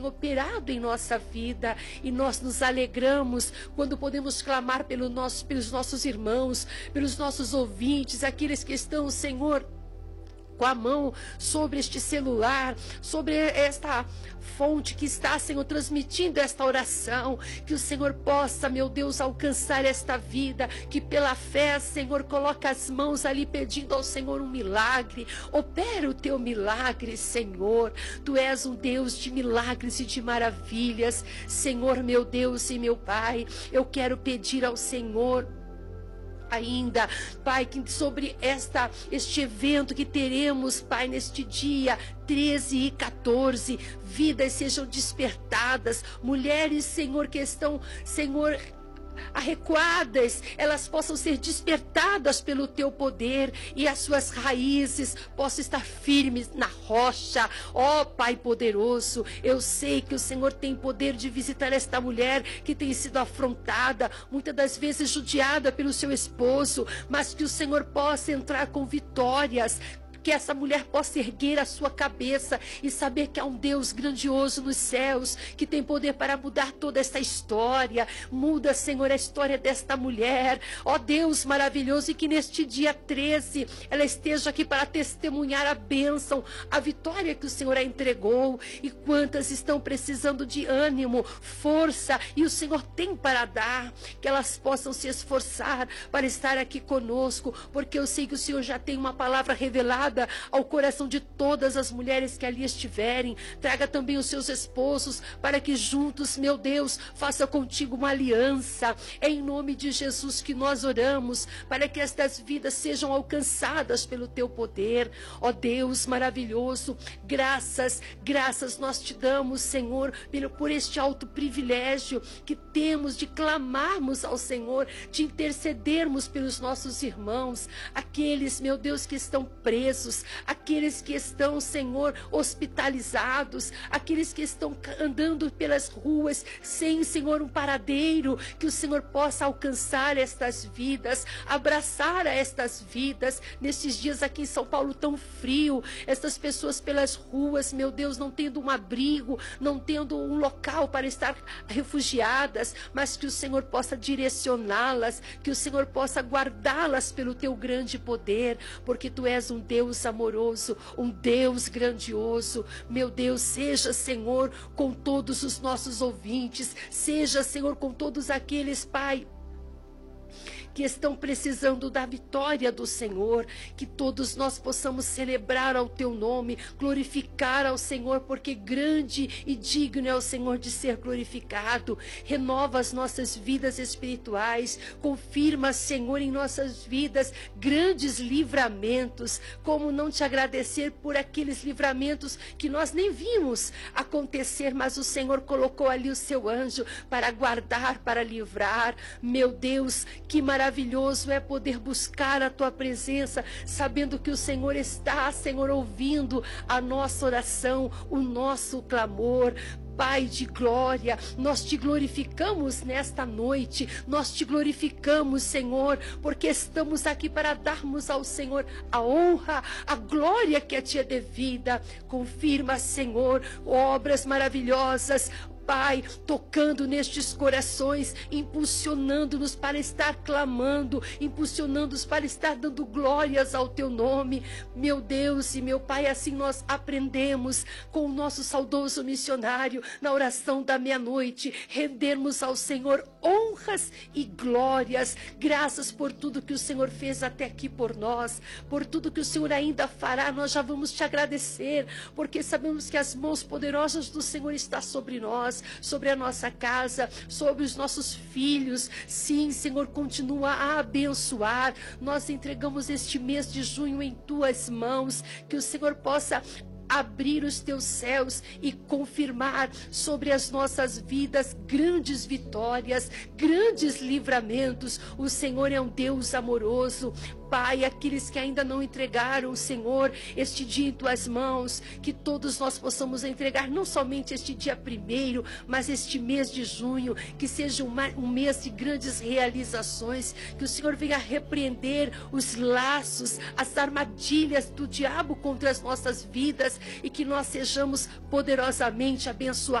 tem operado em nossa vida, e nós nos alegramos quando podemos clamar pelos nossos irmãos, pelos nossos ouvintes, aqueles que estão, Senhor, com a mão sobre este celular, sobre esta fonte que está, Senhor, transmitindo esta oração, que o Senhor possa, meu Deus, alcançar esta vida, que pela fé, Senhor, coloca as mãos ali pedindo ao Senhor um milagre. Opera o teu milagre, Senhor. Tu és um Deus de milagres e de maravilhas, Senhor, meu Deus e meu Pai. Eu quero pedir ao Senhor ainda, Pai, que sobre este evento que teremos, Pai, neste dia 13 e 14, vidas sejam despertadas, mulheres, Senhor, que estão, Senhor, arrecuadas, elas possam ser despertadas pelo teu poder, e as suas raízes possam estar firmes na rocha. Ó Pai poderoso, eu sei que o Senhor tem poder de visitar esta mulher que tem sido afrontada, muitas das vezes judiada pelo seu esposo, mas que o Senhor possa entrar com vitórias, que essa mulher possa erguer a sua cabeça e saber que há um Deus grandioso nos céus, que tem poder para mudar toda esta história. Muda, Senhor, a história desta mulher, ó Deus maravilhoso, e que neste dia 13 ela esteja aqui para testemunhar a bênção, a vitória que o Senhor a entregou. E quantas estão precisando de ânimo, força, e o Senhor tem para dar, que elas possam se esforçar para estar aqui conosco, porque eu sei que o Senhor já tem uma palavra revelada ao coração de todas as mulheres que ali estiverem. Traga também os seus esposos, para que juntos, meu Deus, faça contigo uma aliança. É em nome de Jesus que nós oramos, para que estas vidas sejam alcançadas pelo teu poder. Ó Deus maravilhoso, graças nós te damos, Senhor, por este alto privilégio que temos de clamarmos ao Senhor, de intercedermos pelos nossos irmãos, aqueles, meu Deus, que estão presos, aqueles que estão, Senhor, hospitalizados, aqueles que estão andando pelas ruas sem, Senhor, um paradeiro. Que o Senhor possa alcançar estas vidas, abraçar a estas vidas nestes dias aqui em São Paulo tão frio, estas pessoas pelas ruas, meu Deus, não tendo um abrigo, não tendo um local para estar refugiadas, mas que o Senhor possa direcioná-las, que o Senhor possa guardá-las pelo teu grande poder, porque tu és um Deus amoroso, um Deus grandioso. Meu Deus, seja, Senhor, com todos os nossos ouvintes, seja, Senhor, com todos aqueles, Pai, que estão precisando da vitória do Senhor, que todos nós possamos celebrar ao teu nome, glorificar ao Senhor, porque grande e digno é o Senhor de ser glorificado. Renova as nossas vidas espirituais, confirma, Senhor, em nossas vidas grandes livramentos. Como não te agradecer por aqueles livramentos que nós nem vimos acontecer, mas o Senhor colocou ali o seu anjo para guardar, para livrar. Meu Deus, que maravilhoso é poder buscar a tua presença, sabendo que o Senhor está, Senhor, ouvindo a nossa oração, o nosso clamor. Pai de glória, nós te glorificamos nesta noite, nós te glorificamos, Senhor, porque estamos aqui para darmos ao Senhor a honra, a glória que a ti é devida. Confirma, Senhor, obras maravilhosas, Pai, tocando nestes corações, impulsionando-nos para estar clamando, impulsionando-nos para estar dando glórias ao teu nome. Meu Deus e meu Pai, assim nós aprendemos com o nosso saudoso missionário, na oração da meia-noite, rendermos ao Senhor honras e glórias. Graças por tudo que o Senhor fez até aqui por nós, por tudo que o Senhor ainda fará. Nós já vamos te agradecer, porque sabemos que as mãos poderosas do Senhor estão sobre nós, sobre a nossa casa, sobre os nossos filhos. Sim, Senhor, continua a abençoar. Nós entregamos este mês de junho em tuas mãos, que o Senhor possa abrir os teus céus e confirmar sobre as nossas vidas grandes vitórias, grandes livramentos. O Senhor é um Deus amoroso. Pai, aqueles que ainda não entregaram, Senhor, este dia em tuas mãos, que todos nós possamos entregar não somente este dia 1º, mas este mês de junho, que seja um mês de grandes realizações, que o Senhor venha repreender os laços, as armadilhas do diabo contra as nossas vidas, e que nós sejamos poderosamente abençoados